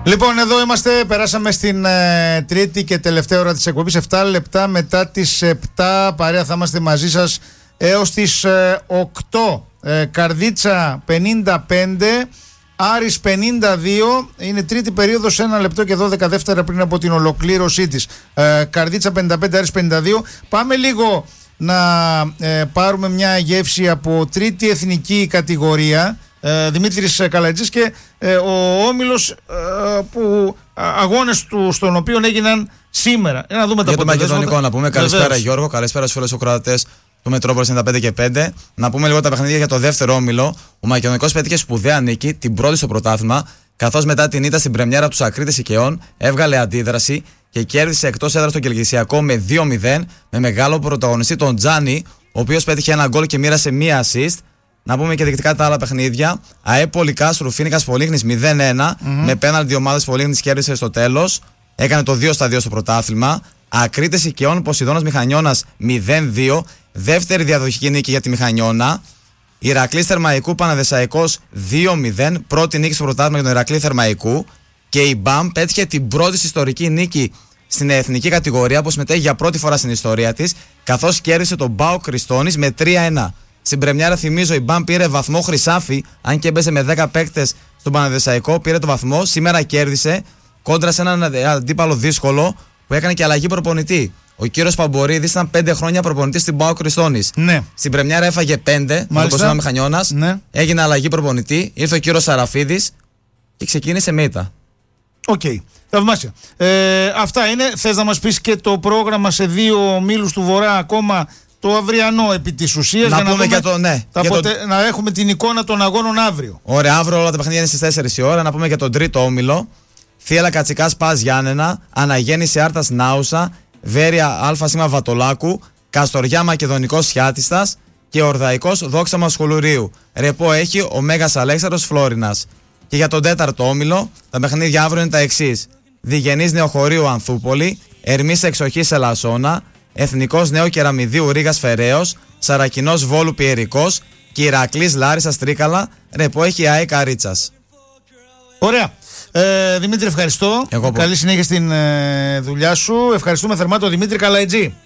Λοιπόν, εδώ είμαστε. Περάσαμε στην τρίτη και τελευταία ώρα της εκπομπής. 7 λεπτά μετά τις 7. Παρέα θα είμαστε μαζί σας έως τις 8. Καρδίτσα 55, Άρης 52. Είναι τρίτη περίοδος, 1 λεπτό και 12 δεύτερα πριν από την ολοκλήρωσή της. Καρδίτσα 55, Άρης 52. Πάμε λίγο να πάρουμε μια γεύση από τρίτη εθνική κατηγορία. Δημήτρης Καλατζής και ο όμιλος που αγώνες του στον οποίο έγιναν σήμερα. Να δούμε τα για το μακεδονικό να πούμε. Καλησπέρα Γιώργο, καλησπέρα στους φίλους ακροατές του Μετρόπολης 95 και 5. Να πούμε λίγο τα παιχνίδια για το δεύτερο όμιλο. Ο Μακεδονικός πέτυχε σπουδαία νίκη, την πρώτη στο πρωτάθλημα, καθώς μετά την ήττα στην πρεμιέρα του Ακρίτες Οικαιών έβγαλε αντίδραση και κέρδισε εκτός έδρας το Κελκυσιακό με 2-0 με μεγάλο πρωταγωνιστή τον Τζάνι, ο οποίος πέτυχε ένα γκολ και μοίρασε μία assist. Να πούμε και διοικητικά τα άλλα παιχνίδια. ΑΕΠ Πολυκάστρου Φοίνικας Πολύχνης 0-1. Με πέναλτι ομάδας Πολύχνης κέρδισε στο τέλος. Έκανε το 2-2 στο πρωτάθλημα. Ακρίτες Οικαιών Ποσειδώνας Μηχανιώνας 0-2. Δεύτερη διαδοχική νίκη για τη Μηχανιώνα. Ηρακλής Θερμαϊκού Παναδεσσαϊκός 2-0. Πρώτη νίκη στο πρωτάθλημα για τον Ηρακλή Θερμαϊκού. Και η Μπαμ πέτυχε την πρώτη ιστορική νίκη στην εθνική κατηγορία που συμμετέχει για πρώτη φορά στην ιστορία της, καθώς κέρδισε τον ΠΑΟΚ Κριστώνης με 3-1. Στην πρεμιέρα, θυμίζω, η Μπαμ πήρε βαθμό χρυσάφι, αν και έμπαιζε με 10 παίκτες στον Παναδεσσαϊκό, πήρε το βαθμό. Σήμερα κέρδισε κόντρα σε έναν αντίπαλο δύσκολο που έκανε και αλλαγή προπονητή. Ο κύριος Παμπορίδης ήταν 5 χρόνια προπονητής στην ΠΑΟΚ Κριστώνης. Ναι. Στην πρεμιέρα έφαγε 5 με τον Ποσειδώνα Μηχανιώνας. Ναι. Έγινε αλλαγή προπονητή, ήρθε ο κύριος Σαραφίδης και ξεκίνησε με ήττα. Οκ. Θαυμάσια. Αυτά είναι. Θες να μας πεις και το πρόγραμμα σε 2 ομίλους του Βορρά ακόμα? Το αυριανό επί της ουσίας, να για πούμε να, δούμε, να έχουμε την εικόνα των αγώνων αύριο. Ωραία, αύριο όλα τα παιχνίδια είναι στις 4 η ώρα. Να πούμε για τον τρίτο όμιλο. Θύελλα Κατσικάς Πας Γιάννενα, Αναγέννηση Άρτας Νάουσα, Βέρεια ΑΣ Βατολάκου, Καστοριά Μακεδονικός Χιάτιστας και Ορδαϊκός Δόξα Μασχολουρίου. Ρεπό έχει ο Μέγας Αλέξανδρος Φλόρινας. Και για τον τέταρτο όμιλο, τα παιχνίδια αύριο είναι τα εξής: Διγενής Νεοχωρίου Ανθούπολη, Ερμής Εξοχής Ελασσόνα, Εθνικός Νέο Κεραμιδίου Ρήγας Φεραίος, Σαρακινός Βόλου Πιερικός και Ηρακλής Λάρισσας Τρίκαλα. Ρεπό έχει ΑΕ Καρίτσας. Ωραία. Δημήτρη, ευχαριστώ. Καλή συνέχεια στην δουλειά σου. Ευχαριστούμε θερμά τον Δημήτρη Καλατζή.